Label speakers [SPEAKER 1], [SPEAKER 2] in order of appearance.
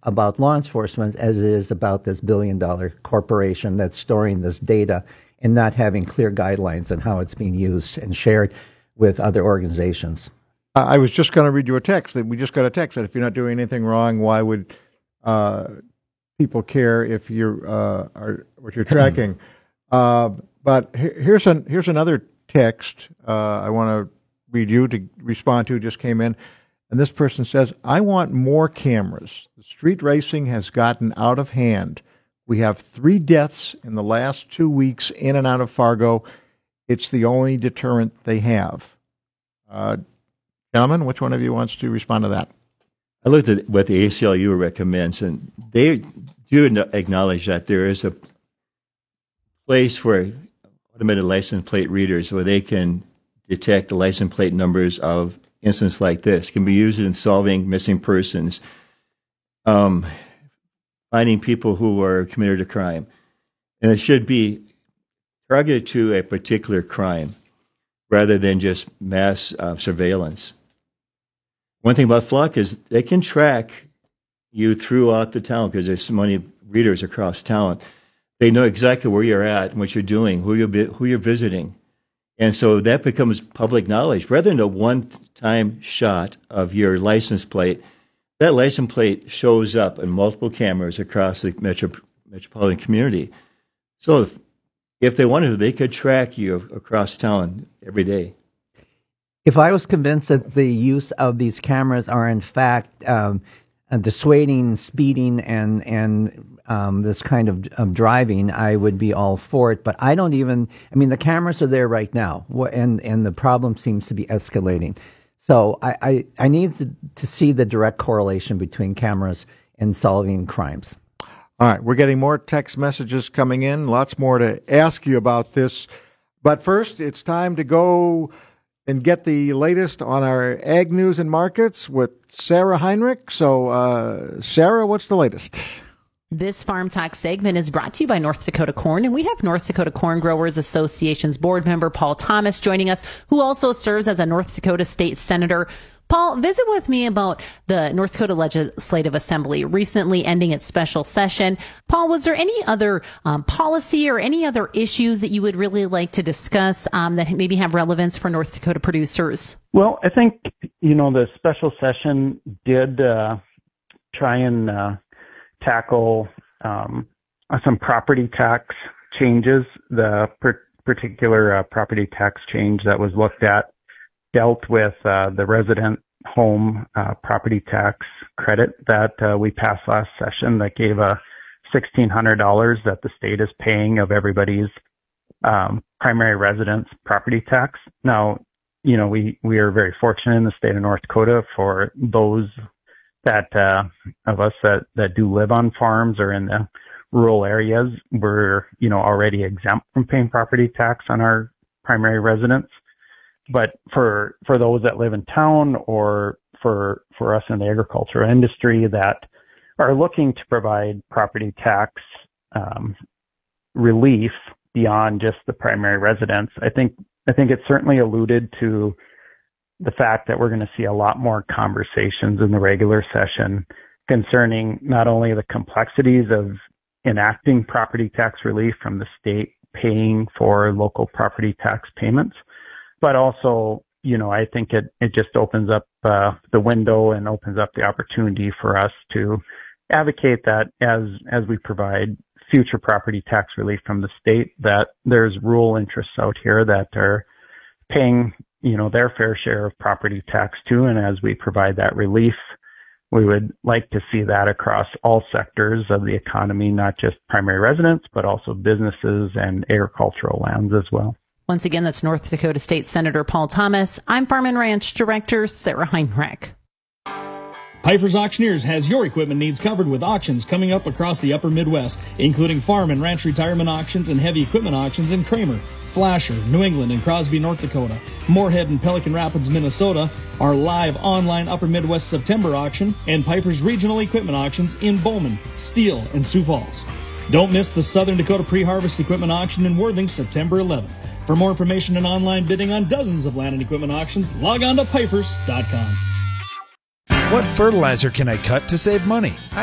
[SPEAKER 1] about law enforcement as it is about this billion-dollar corporation that's storing this data and not having clear guidelines on how it's being used and shared with other organizations.
[SPEAKER 2] I was just going to read you a text. We just got a text that if you're not doing anything wrong, why would people care if you are what you're tracking? But here's another text I want to read you to respond to. Just came in, and this person says, "I want more cameras. The street racing has gotten out of hand. We have 3 deaths in the last 2 weeks in and out of Fargo. It's the only deterrent they have." Gentlemen, which one of you wants to respond to that?
[SPEAKER 3] I looked at what the ACLU recommends, and they do acknowledge that there is a place for automated license plate readers where they can detect the license plate numbers of incidents like this. It can be used in solving missing persons, finding people who are committed a crime. And it should be targeted to a particular crime rather than just mass surveillance. One thing about Flock is they can track you throughout the town because there's so many readers across town. They know exactly where you're at and what you're doing, who you're visiting. And so that becomes public knowledge. Rather than a one-time shot of your license plate, that license plate shows up in multiple cameras across the metropolitan community. So if they wanted to, they could track you across town every day.
[SPEAKER 1] If I was convinced that the use of these cameras are in fact dissuading speeding and this kind of driving, I would be all for it. But I don't even. I mean, the cameras are there right now, and the problem seems to be escalating. So I need to see the direct correlation between cameras and solving crimes.
[SPEAKER 2] All right, we're getting more text messages coming in. Lots more to ask you about this. But first, it's time to go and get the latest on our ag news and markets with Sarah Heinrich. So, Sarah, what's the latest?
[SPEAKER 4] This Farm Talk segment is brought to you by North Dakota Corn, and we have North Dakota Corn Growers Association's board member Paul Thomas joining us, who also serves as a North Dakota state senator. Paul, visit with me about the North Dakota Legislative Assembly recently ending its special session. Paul, was there any other policy or any other issues that you would really like to discuss that maybe have relevance for North Dakota producers?
[SPEAKER 5] Well, I think, the special session did try and tackle some property tax changes. The particular property tax change that was looked at dealt with the resident home property tax credit that we passed last session that gave $1,600 that the state is paying of everybody's primary residence property tax. Now, we are very fortunate in the state of North Dakota for those that of us that do live on farms or in the rural areas. We're, already exempt from paying property tax on our primary residence. But for those that live in town or for us in the agricultural industry that are looking to provide property tax relief beyond just the primary residence, I think it certainly alluded to the fact that we're going to see a lot more conversations in the regular session concerning not only the complexities of enacting property tax relief from the state paying for local property tax payments, but also, I think it just opens up the window and opens up the opportunity for us to advocate that as we provide future property tax relief from the state, that there's rural interests out here that are paying, their fair share of property tax too. And as we provide that relief, we would like to see that across all sectors of the economy, not just primary residents, but also businesses and agricultural lands as well.
[SPEAKER 4] Once again, that's North Dakota State Senator Paul Thomas. I'm Farm and Ranch Director Sarah Heinrich.
[SPEAKER 6] Piper's Auctioneers has your equipment needs covered with auctions coming up across the upper Midwest, including farm and ranch retirement auctions and heavy equipment auctions in Kramer, Flasher, New England, and Crosby, North Dakota. Moorhead and Pelican Rapids, Minnesota, our live online upper Midwest September auction, and Piper's regional equipment auctions in Bowman, Steele, and Sioux Falls. Don't miss the Southern Dakota Pre-Harvest Equipment Auction in Worthing, September 11th. For more information and online bidding on dozens of land and equipment auctions, log on to pipers.com.
[SPEAKER 7] What fertilizer can I cut to save money?